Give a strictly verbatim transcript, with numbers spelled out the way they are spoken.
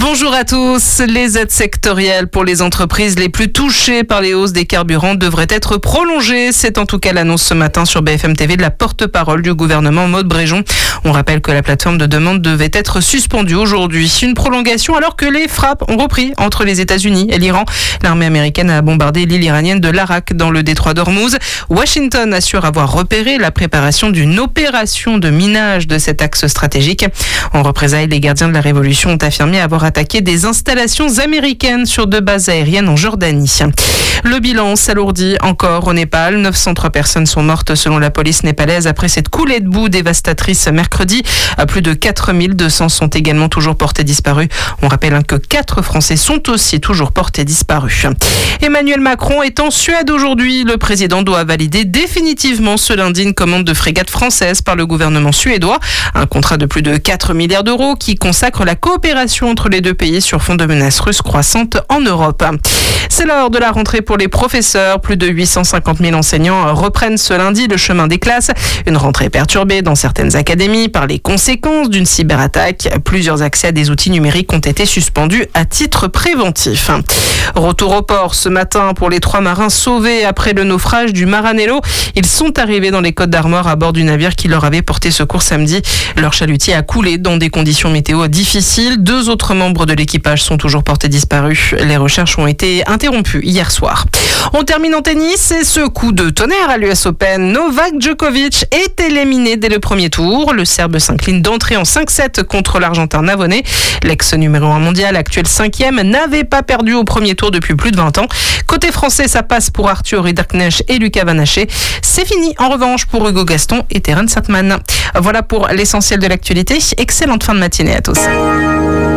Bonjour à tous. Les aides sectorielles pour les entreprises les plus touchées par les hausses des carburants devraient être prolongées. C'est en tout cas l'annonce ce matin sur B F M T V de la porte-parole du gouvernement Maud Bréjon. On rappelle que la plateforme de demande devait être suspendue aujourd'hui. Une prolongation alors que les frappes ont repris entre les États-Unis et l'Iran. L'armée américaine a bombardé l'île iranienne de l'Arak dans le détroit d'Ormuz. Washington assure avoir repéré la préparation d'une opération de minage de cet axe stratégique. En représailles, les gardiens de la révolution ont affirmé avoir attaqué des installations américaines sur deux bases aériennes en Jordanie. Le bilan s'alourdit encore au Népal. neuf cent trois personnes sont mortes selon la police népalaise après cette coulée de boue dévastatrice mercredi. Plus de quatre mille deux cents sont également toujours portés disparus. On rappelle que quatre Français sont aussi toujours portés disparus. Emmanuel Macron est en Suède aujourd'hui. Le président doit valider définitivement ce lundi une commande de frégate française par le gouvernement suédois. Un contrat de plus de quatre milliards d'euros qui consacre la coopération entre les deux pays sur fond de menaces russes croissantes en Europe. C'est l'heure de la rentrée pour les professeurs. Plus de huit cent cinquante mille enseignants reprennent ce lundi le chemin des classes. Une rentrée perturbée dans certaines académies par les conséquences d'une cyberattaque. Plusieurs accès à des outils numériques ont été suspendus à titre préventif. Retour au port ce matin pour les trois marins sauvés après le naufrage du Maranello. Ils sont arrivés dans les Côtes d'Armor à bord du navire qui leur avait porté secours samedi. Leur chalutier a coulé dans des conditions météo difficiles. Deux autres membres de l'équipage sont toujours portés disparus. Les recherches ont été interrompues hier soir. On termine en tennis et ce coup de tonnerre à l'U S Open. Novak Djokovic est éliminé dès le premier tour. Le Serbe s'incline d'entrée en cinq sept contre l'Argentin Navone. L'ex numéro un mondial, actuel cinquième, n'avait pas perdu au premier tour depuis plus de vingt ans. Côté français, ça passe pour Arthur Ridderknecht et Lucas Van Haché. C'est fini en revanche pour Hugo Gaston et Terence Hartmann. Voilà pour l'essentiel de l'actualité. Excellente fin de matinée à tous.